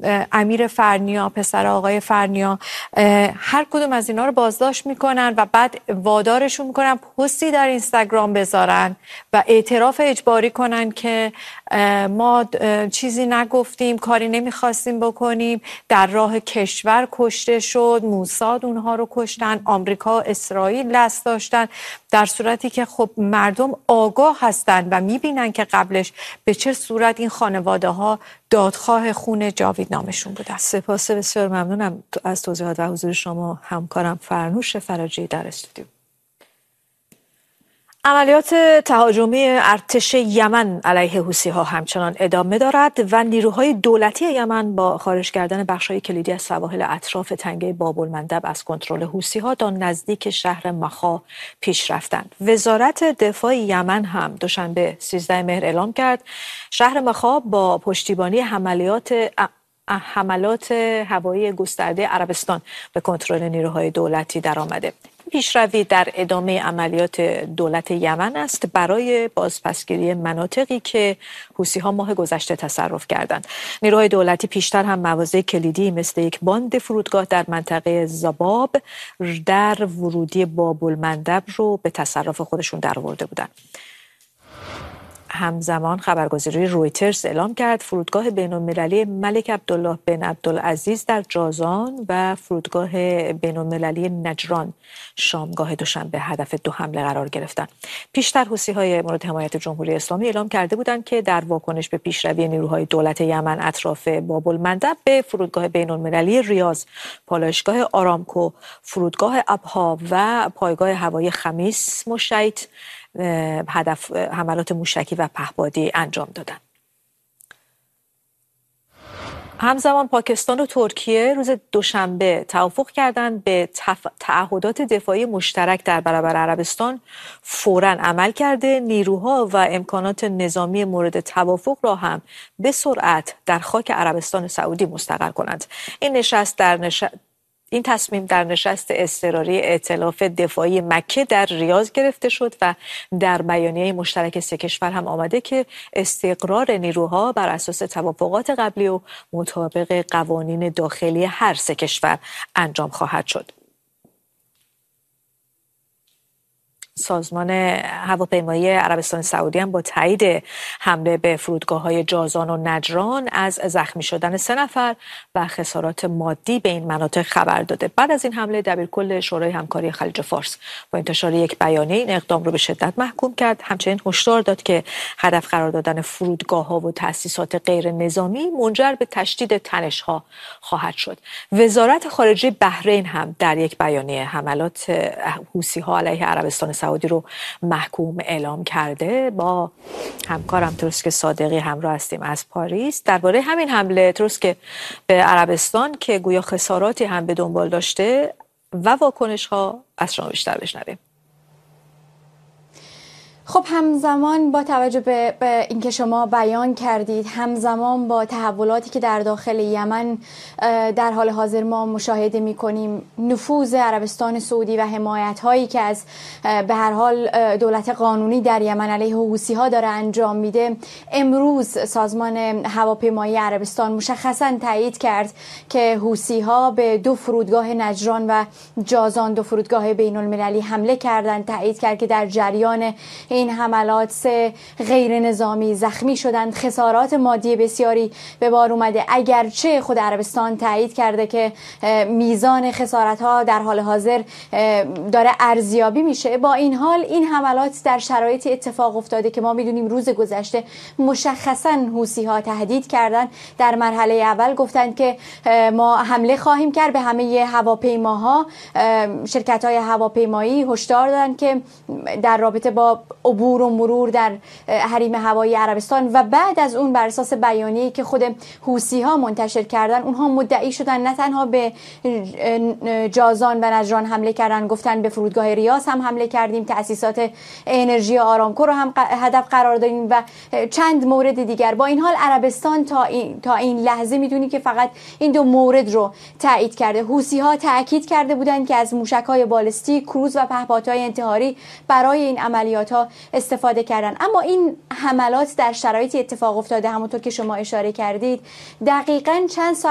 امیر فرنیا، پسر آقای فرنیا، هر کدوم از اینا رو بازداشت میکنن و بعد وادارشون میکنن پستی در اینستاگرام بذارن و اعتراف اجباری کنن که ما چیزی نگفتیم، کاری نمیخواستیم بکنیم، در راه کشور کشته شد، موساد اونها رو کشتن، آمریکا و اسرائیل دست داشتن، در صورتی که خب مردم آگاه هستن و میبینن که قبلش به چه صورت این خانواده ها دادخواه خون جاویدنامشون بودن. سپاس، بسیار ممنونم از توضیحات و حضور شما همکارم فرنوش فرجی در استودیو. عملیات تهاجمی ارتش یمن علیه حوثی‌ها همچنان ادامه دارد و نیروهای دولتی یمن با خارج کردن بخش‌های کلیدی از سواحل اطراف تنگه باب‌المندب از کنترل حوثی‌ها تا نزدیک شهر مخا پیش رفتند. وزارت دفاع یمن هم دوشنبه 13 مهر اعلام کرد شهر مخا با پشتیبانی حملات هوایی گسترده عربستان به کنترل نیروهای دولتی درآمده. پیشروی در ادامه عملیات دولت یمن است برای بازپسگیری مناطقی که حوثی‌ها ماه گذشته تصرف کردند. نیروهای دولتی پیشتر هم مواضع کلیدی مثل یک باند فرودگاه در منطقه زباب در ورودی باب‌المندب رو به تصرف خودشون درآورده بودند. همزمان خبرگزاری رویترز اعلام کرد فرودگاه بین‌المللی ملک عبدالله بن عبدالعزیز در جازان و فرودگاه بین‌المللی نجران شامگاه دوشنبه هدف دو حمله قرار گرفتند. پیشتر حوثی‌های مورد حمایت جمهوری اسلامی اعلام کرده بودند که در واکنش به پیشروی نیروهای دولت یمن اطراف باب‌المندب به فرودگاه بین‌المللی ریاض، پالایشگاه آرامکو، فرودگاه ابها و پایگاه هوایی خمیس مشیط هدف حملات موشکی و پهپادی انجام دادند. همزمان پاکستان و ترکیه روز دوشنبه توافق کردند به تعهدات دفاعی مشترک در برابر عربستان فوراً عمل کرده نیروها و امکانات نظامی مورد توافق را هم به سرعت در خاک عربستان سعودی مستقر کنند. این تصمیم در نشست اضطراری ائتلاف دفاعی مکه در ریاض گرفته شد و در بیانیه مشترک سه کشور هم آمده که استقرار نیروها بر اساس توافقات قبلی و مطابق قوانین داخلی هر سه کشور انجام خواهد شد. سازمان هواپیمایی عربستان سعودی هم با تایید حمله به فرودگاه‌های جازان و نجران از زخمی شدن 3 نفر و خسارات مادی به این مناطق خبر داده. بعد از این حمله دبیرکل شورای همکاری خلیج فارس با انتشار یک بیانیه این اقدام رو به شدت محکوم کرد. همچنین هشدار داد که هدف قرار دادن فرودگاه‌ها و تأسیسات غیر نظامی منجر به تشدید تنش‌ها خواهد شد. وزارت خارجه بحرین هم در یک بیانیه حملات حوثی‌ها علیه عربستان سعودی رو محکوم اعلام کرده. با همکارم تروسک صادقی همراه هستیم از پاریس درباره همین حمله تروسک به عربستان که گویا خساراتی هم به دنبال داشته و واکنش ها از شما بیشتر بشنویم. خب همزمان با توجه به اینکه شما بیان کردید، همزمان با تحولاتی که در داخل یمن در حال حاضر ما مشاهده می‌کنیم، نفوذ عربستان سعودی و حمایت‌هایی که از به هر حال دولت قانونی در یمن علیه حوثی‌ها داره انجام میده، امروز سازمان هواپیمایی عربستان مشخصاً تایید کرد که حوثی‌ها به 2 فرودگاه نجران و جازان، 2 فرودگاه بین‌المللی حمله کردند. تایید کرد که در جریان این حملات 3 غیر نظامی زخمی شدند. خسارات مادی بسیاری به بار اومده، اگرچه خود عربستان تایید کرده که میزان خسارت ها در حال حاضر داره ارزیابی میشه. با این حال این حملات در شرایطی اتفاق افتاده که ما میدونیم روز گذشته مشخصا حوثی ها تهدید کردن. در مرحله اول گفتند که ما حمله خواهیم کرد به همه هواپیماها. شرکت های هواپیمایی هشدار دادن که در رابطه با عبور و مرور در حریم هوایی عربستان و بعد از اون بر اساس بیانیه‌ای که خود حوثی ها منتشر کردن، اونها مدعی شدن نه تنها به جازان و نجران حمله کردن، گفتن به فرودگاه ریاض هم حمله کردیم، تأسیسات انرژی آرامکو رو هم هدف قرار دادیم و چند مورد دیگر. با این حال عربستان تا این لحظه میدونی که فقط این 2 مورد رو تایید کرده. حوثی ها تاکید کرده بودند که از موشک‌های بالستیک، کروز و پهپادهای انتحاری برای این عملیات ها استفاده کردن. اما این حملات در شرایطی اتفاق افتاده همونطور که شما اشاره کردید دقیقاً چند ساعت